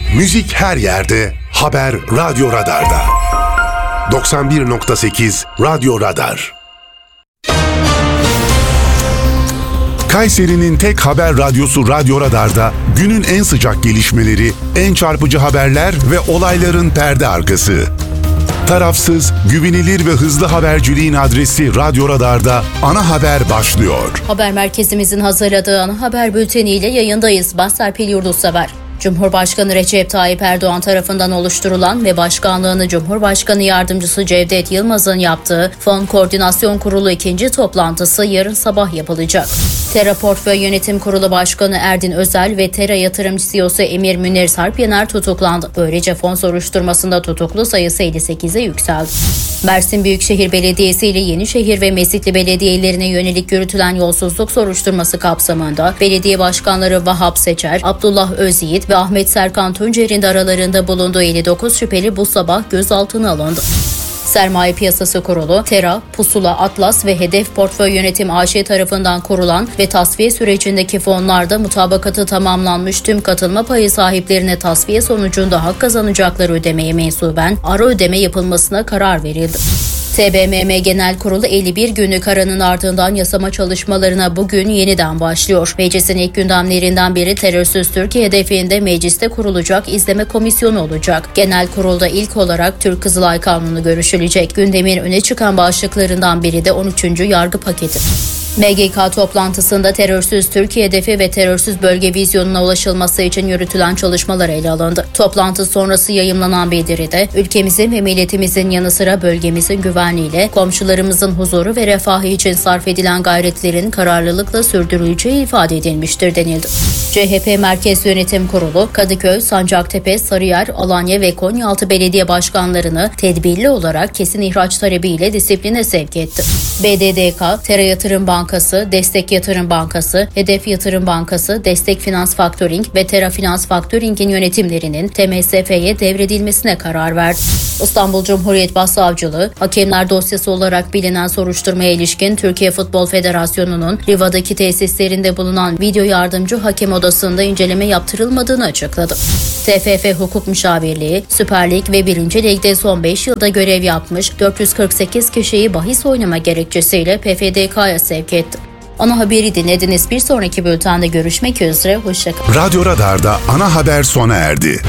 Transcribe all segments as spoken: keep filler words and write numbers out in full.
Müzik her yerde, haber Radyo Radar'da. doksan bir nokta sekiz Radyo Radar. Kayseri'nin tek haber radyosu Radyo Radar'da günün en sıcak gelişmeleri, en çarpıcı haberler ve olayların perde arkası. Tarafsız, güvenilir ve hızlı haberciliğin adresi Radyo Radar'da ana haber başlıyor. Haber merkezimizin hazırladığı ana haber bülteniyle yayındayız. Ben Serpil Yurdussever. Cumhurbaşkanı Recep Tayyip Erdoğan tarafından oluşturulan ve başkanlığını Cumhurbaşkanı Yardımcısı Cevdet Yılmaz'ın yaptığı Fon Koordinasyon Kurulu ikinci toplantısı yarın sabah yapılacak. Tera Portföy Yönetim Kurulu Başkanı Erdin Özel ve Tera Yatırım C E O'su Emir Münir Sarpyener tutuklandı. Böylece fon soruşturmasında tutuklu sayısı elli sekize yükseldi. Mersin Büyükşehir Belediyesi ile Yenişehir ve Mescitli belediyelerine yönelik yürütülen yolsuzluk soruşturması kapsamında belediye başkanları Vahap Seçer, Abdullah Özyiğit ve Ahmet Serkan Tuncer'in de aralarında bulunduğu elli dokuz şüpheli bu sabah gözaltına alındı. Sermaye Piyasası Kurulu, Tera, Pusula, Atlas ve Hedef Portföy Yönetim A Ş kurulan kurulan ve tasfiye sürecindeki fonlarda mutabakatı tamamlanmış tüm katılma payı sahiplerine tasfiye sonucunda hak kazanacakları ödemeye mensuben ara ödeme yapılmasına karar verildi. T B M M Genel Kurulu elli bir günlük aranın ardından yasama çalışmalarına bugün yeniden başlıyor. Meclisin ilk gündemlerinden biri terörsüz Türkiye hedefinde mecliste kurulacak izleme komisyonu olacak. Genel kurulda ilk olarak Türk Kızılay Kanunu görüşülecek. Gündemin öne çıkan başlıklarından biri de on üçüncü yargı paketi. M G K toplantısında terörsüz Türkiye hedefi ve terörsüz bölge vizyonuna ulaşılması için yürütülen çalışmalar ele alındı. Toplantı sonrası yayımlanan bildiride ülkemizin ve milletimizin yanı sıra bölgemizin güvenliğiyle komşularımızın huzuru ve refahı için sarf edilen gayretlerin kararlılıkla sürdürüleceği ifade edilmiştir denildi. C H P Merkez Yönetim Kurulu, Kadıköy, Sancaktepe, Sarıyer, Alanya ve Konyaaltı belediye başkanlarını tedbirli olarak kesin ihraç talebiyle disipline sevk etti. B D D K, Tera Yatırım Bankası, Destek Yatırım Bankası, Hedef Yatırım Bankası, Destek Finans Faktöring ve Tera Finans Faktöring'in yönetimlerinin T M S F'ye devredilmesine karar verdi. İstanbul Cumhuriyet Başsavcılığı, hakemler dosyası olarak bilinen soruşturmaya ilişkin Türkiye Futbol Federasyonu'nun Riva'daki tesislerinde bulunan video yardımcı hakem odasında inceleme yaptırılmadığını açıkladı. T F F Hukuk Müşavirliği, Süper Lig ve birinci Lig'de son beş yılda görev yapmış dört yüz kırk sekiz kişiyi bahis oynama gerekçesiyle P F D K'ya sevk etti. Ana haberi dinlediniz. Bir sonraki bültende görüşmek üzere. Hoşçakalın. Radyo Radar'da ana haber sona erdi.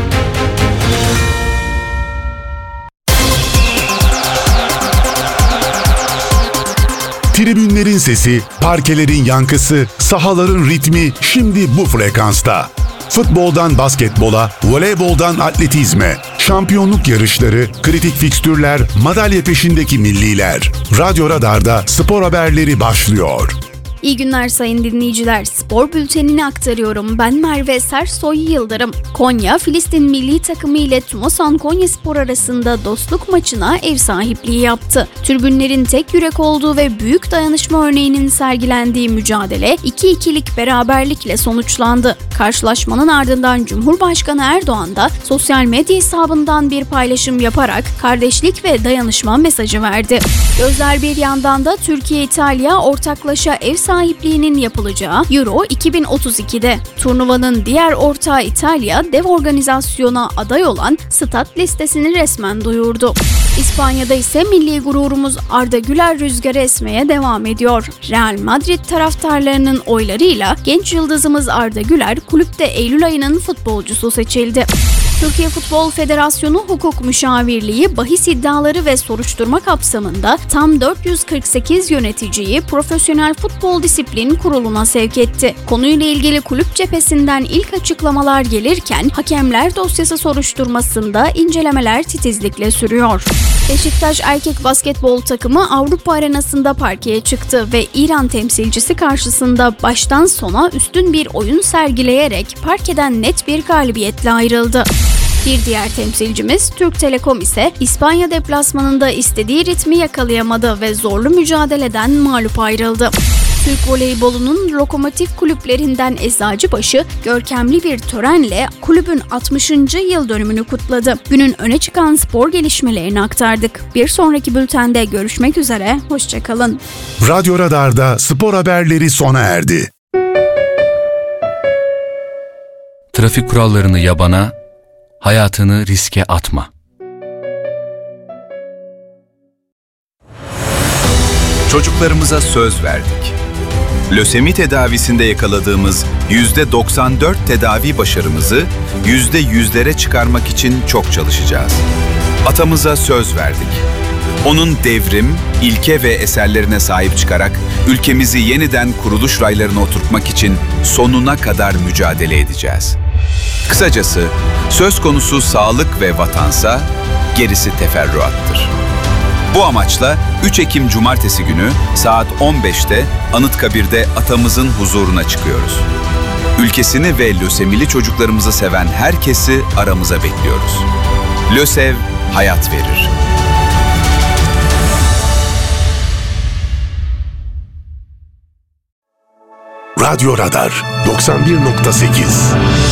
Tribünlerin sesi, parkelerin yankısı, sahaların ritmi şimdi bu frekansta. Futboldan basketbola, voleyboldan atletizme, şampiyonluk yarışları, kritik fikstürler, madalya peşindeki milliler. Radyo Radar'da spor haberleri başlıyor. İyi günler sayın dinleyiciler. Spor bültenini aktarıyorum. Ben Merve Sersoy Yıldırım. Konya, Filistin milli takımı ile Tumasan Konyaspor arasında dostluk maçına ev sahipliği yaptı. Tribünlerin tek yürek olduğu ve büyük dayanışma örneğinin sergilendiği mücadele iki ikilik beraberlikle sonuçlandı. Karşılaşmanın ardından Cumhurbaşkanı Erdoğan da sosyal medya hesabından bir paylaşım yaparak kardeşlik ve dayanışma mesajı verdi. Gözler bir yandan da Türkiye-İtalya ortaklaşa ev sahipliğinin yapılacağı Euro iki bin otuz iki'de. Turnuvanın diğer ortağı İtalya, dev organizasyona aday olan stat listesini resmen duyurdu. İspanya'da ise milli gururumuz Arda Güler rüzgarı esmeye devam ediyor. Real Madrid taraftarlarının oylarıyla genç yıldızımız Arda Güler kulüpte Eylül ayının futbolcusu seçildi. Türkiye Futbol Federasyonu Hukuk Müşavirliği bahis iddiaları ve soruşturma kapsamında tam dört yüz kırk sekiz yöneticiyi Profesyonel Futbol Disiplin Kurulu'na sevk etti. Konuyla ilgili kulüp cephesinden ilk açıklamalar gelirken hakemler dosyası soruşturmasında incelemeler titizlikle sürüyor. Beşiktaş erkek basketbol takımı Avrupa arenasında parkeye çıktı ve İran temsilcisi karşısında baştan sona üstün bir oyun sergileyerek parkeden net bir galibiyetle ayrıldı. Bir diğer temsilcimiz Türk Telekom ise İspanya deplasmanında istediği ritmi yakalayamadı ve zorlu mücadeleden mağlup ayrıldı. Türk voleybolunun lokomotif kulüplerinden Eczacıbaşı görkemli bir törenle kulübün altmışıncı yıl dönümünü kutladı. Günün öne çıkan spor gelişmelerini aktardık. Bir sonraki bültende görüşmek üzere, hoşçakalın. Radyo Radar'da spor haberleri sona erdi. Trafik kurallarını yabana, Hayatını riske atma. Çocuklarımıza söz verdik. Lösemi tedavisinde yakaladığımız yüzde doksan dört tedavi başarımızı yüzde yüzlere çıkarmak için çok çalışacağız. Atamıza söz verdik. Onun devrim, ilke ve eserlerine sahip çıkarak ülkemizi yeniden kuruluş raylarına oturtmak için sonuna kadar mücadele edeceğiz. Kısacası söz konusu sağlık ve vatansa gerisi teferruattır. Bu amaçla üç Ekim Cumartesi günü saat on beşte Anıtkabir'de atamızın huzuruna çıkıyoruz. Ülkesini ve lösemili çocuklarımızı seven herkesi aramıza bekliyoruz. LÖSEV hayat verir. Radyo Radar doksan bir nokta sekiz